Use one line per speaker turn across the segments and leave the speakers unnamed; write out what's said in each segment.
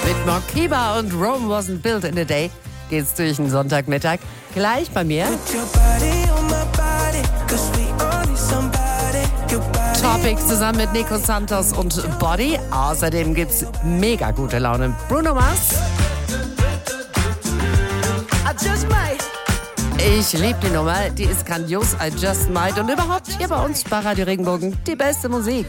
Mit Mokiba und Rome Wasn't Built in a Day geht's durch den Sonntagmittag. Gleich bei mir Topics zusammen mit Nico Santos und Body. Außerdem gibt's mega gute Laune. Bruno Mars. Ich liebe die Nummer, die ist grandios, I Just Might. Und überhaupt hier bei uns bei Radio Regenbogen die beste Musik.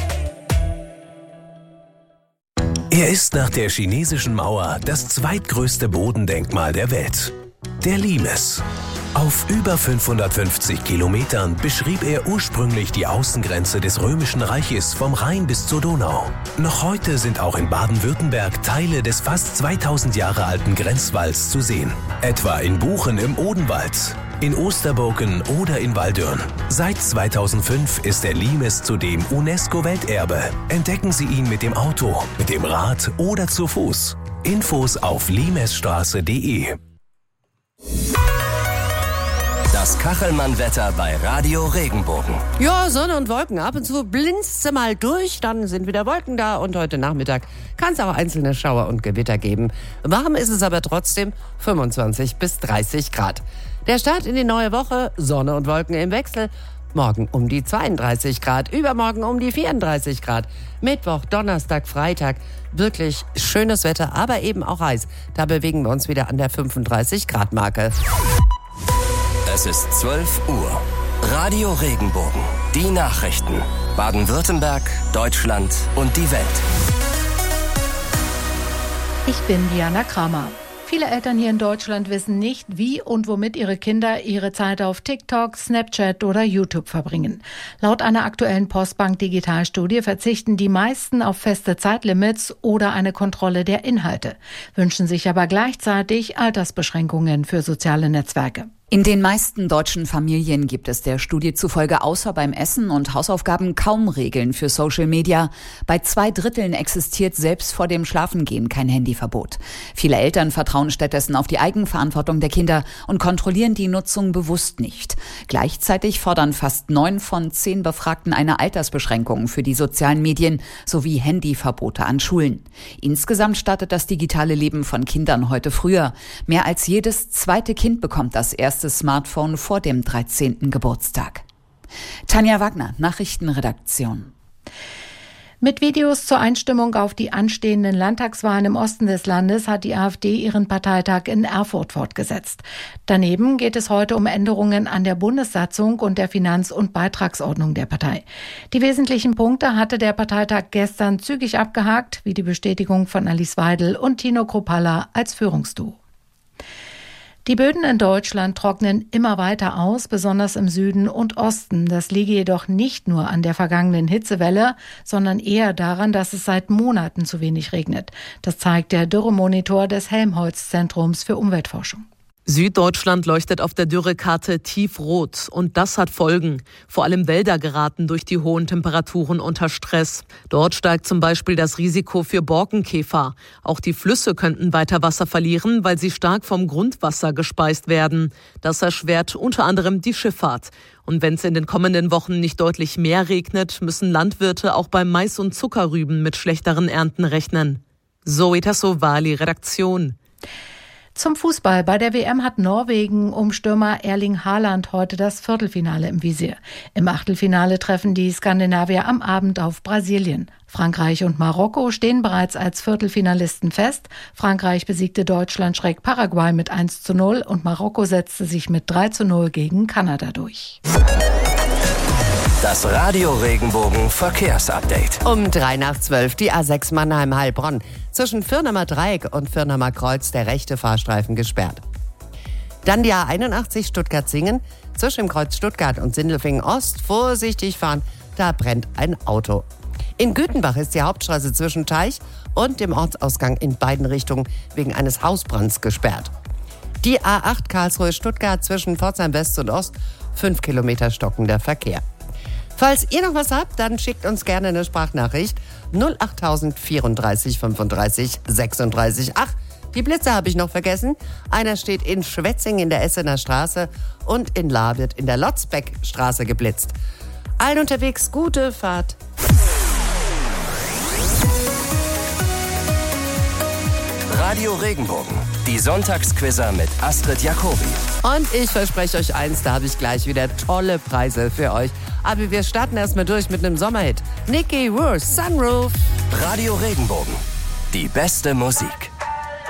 Er ist nach der chinesischen Mauer das zweitgrößte Bodendenkmal der Welt. Der Limes. Auf über 550 Kilometern beschrieb er ursprünglich die Außengrenze des Römischen Reiches vom Rhein bis zur Donau. Noch heute sind auch in Baden-Württemberg Teile des fast 2000 Jahre alten Grenzwalls zu sehen. Etwa in Buchen im Odenwald, in Osterburken oder in Waldürn. Seit 2005 ist der Limes zudem UNESCO-Welterbe. Entdecken Sie ihn mit dem Auto, mit dem Rad oder zu Fuß. Infos auf limesstraße.de.
Das Kachelmann-Wetter bei Radio Regenbogen.
Ja, Sonne und Wolken. Ab und zu blinzt sie mal durch, dann sind wieder Wolken da. Und heute Nachmittag kann es auch einzelne Schauer und Gewitter geben. Warm ist es aber trotzdem 25 bis 30 Grad. Der Start in die neue Woche, Sonne und Wolken im Wechsel. Morgen um die 32 Grad, übermorgen um die 34 Grad. Mittwoch, Donnerstag, Freitag. Wirklich schönes Wetter, aber eben auch heiß. Da bewegen wir uns wieder an der 35 Grad Marke.
Es ist 12 Uhr. Radio Regenbogen. Die Nachrichten. Baden-Württemberg, Deutschland und die Welt.
Ich bin Diana Kramer. Viele Eltern hier in Deutschland wissen nicht, wie und womit ihre Kinder ihre Zeit auf TikTok, Snapchat oder YouTube verbringen. Laut einer aktuellen Postbank-Digitalstudie verzichten die meisten auf feste Zeitlimits oder eine Kontrolle der Inhalte, wünschen sich aber gleichzeitig Altersbeschränkungen für soziale Netzwerke.
In den meisten deutschen Familien gibt es der Studie zufolge außer beim Essen und Hausaufgaben kaum Regeln für Social Media. Bei 2/3 existiert selbst vor dem Schlafengehen kein Handyverbot. Viele Eltern vertrauen stattdessen auf die Eigenverantwortung der Kinder und kontrollieren die Nutzung bewusst nicht. Gleichzeitig fordern fast 9 von 10 Befragten eine Altersbeschränkung für die sozialen Medien sowie Handyverbote an Schulen. Insgesamt startet das digitale Leben von Kindern heute früher. Mehr als jedes zweite Kind bekommt das erste Smartphone vor dem 13. Geburtstag. Tanja Wagner, Nachrichtenredaktion.
Mit Videos zur Einstimmung auf die anstehenden Landtagswahlen im Osten des Landes hat die AfD ihren Parteitag in Erfurt fortgesetzt. Daneben geht es heute um Änderungen an der Bundessatzung und der Finanz- und Beitragsordnung der Partei. Die wesentlichen Punkte hatte der Parteitag gestern zügig abgehakt, wie die Bestätigung von Alice Weidel und Tino Kruppalla als Führungsduo. Die Böden in Deutschland trocknen immer weiter aus, besonders im Süden und Osten. Das liege jedoch nicht nur an der vergangenen Hitzewelle, sondern eher daran, dass es seit Monaten zu wenig regnet. Das zeigt der Dürremonitor des Helmholtz-Zentrums für Umweltforschung.
Süddeutschland leuchtet auf der Dürrekarte tiefrot und das hat Folgen. Vor allem Wälder geraten durch die hohen Temperaturen unter Stress. Dort steigt zum Beispiel das Risiko für Borkenkäfer. Auch die Flüsse könnten weiter Wasser verlieren, weil sie stark vom Grundwasser gespeist werden. Das erschwert unter anderem die Schifffahrt. Und wenn es in den kommenden Wochen nicht deutlich mehr regnet, müssen Landwirte auch bei Mais und Zuckerrüben mit schlechteren Ernten rechnen. Zoe Tassovali, Redaktion.
Zum Fußball. Bei der WM hat Norwegen um Stürmer Erling Haaland heute das Viertelfinale im Visier. Im Achtelfinale treffen die Skandinavier am Abend auf Brasilien. Frankreich und Marokko stehen bereits als Viertelfinalisten fest. Frankreich besiegte Deutschland schräg Paraguay mit 1:0 und Marokko setzte sich mit 3:0 gegen Kanada durch.
Das Radio Regenbogen Verkehrsupdate.
Um 3:03 die A6 Mannheim-Heilbronn. Zwischen Firnamer Dreieck und Firnamer Kreuz der rechte Fahrstreifen gesperrt. Dann die A81 Stuttgart-Singen. Zwischen dem Kreuz Stuttgart und Sindelfingen Ost vorsichtig fahren, da brennt ein Auto. In Gütenbach ist die Hauptstraße zwischen Teich und dem Ortsausgang in beiden Richtungen wegen eines Hausbrands gesperrt. Die A8 Karlsruhe-Stuttgart zwischen Pforzheim West und Ost, 5 Kilometer stockender Verkehr. Falls ihr noch was habt, dann schickt uns gerne eine Sprachnachricht 08000 34 35 36. Ach, die Blitze habe ich noch vergessen. Einer steht in Schwetzing in der Essener Straße und in Lahr wird in der Lotzbeckstraße geblitzt. Allen unterwegs gute Fahrt.
Radio Regenbogen. Die Sonntagsquizzer mit Astrid Jacobi.
Und ich verspreche euch eins, da habe ich gleich wieder tolle Preise für euch. Aber wir starten erstmal durch mit einem Sommerhit. Nicky Roos, Sunroof.
Radio Regenbogen. Die beste Musik.